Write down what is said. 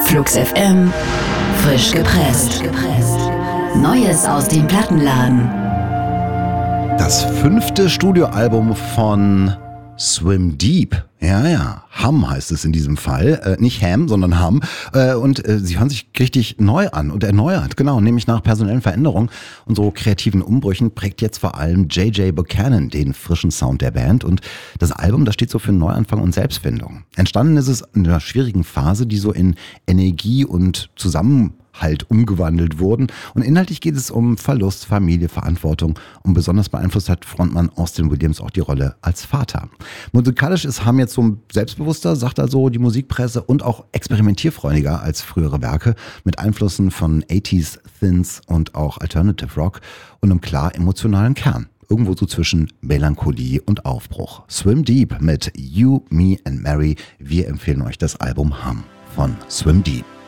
Flux FM, frisch gepresst. Neues aus dem Plattenladen. Das 5. Studioalbum von Swim Deep. Ja, Hum heißt es in diesem Fall. Nicht Ham, sondern Hum. Und sie hören sich richtig neu an und erneuert. Genau, nämlich nach personellen Veränderungen und so kreativen Umbrüchen prägt jetzt vor allem J.J. Buchanan den frischen Sound der Band. Und das Album, das steht so für Neuanfang und Selbstfindung. Entstanden ist es in einer schwierigen Phase, die so in Energie und Zusammenhalt umgewandelt wurden. Und inhaltlich geht es um Verlust, Familie, Verantwortung. Und besonders beeinflusst hat Frontmann Austin Williams auch die Rolle als Vater. Musikalisch ist Hum jetzt so selbstbewusster, sagt also die Musikpresse, und auch experimentierfreudiger als frühere Werke mit Einflüssen von 80s Synths und auch Alternative Rock und einem klar emotionalen Kern. Irgendwo so zwischen Melancholie und Aufbruch. Swim Deep mit You, Me and Mary. Wir empfehlen euch das Album Hum von Swim Deep.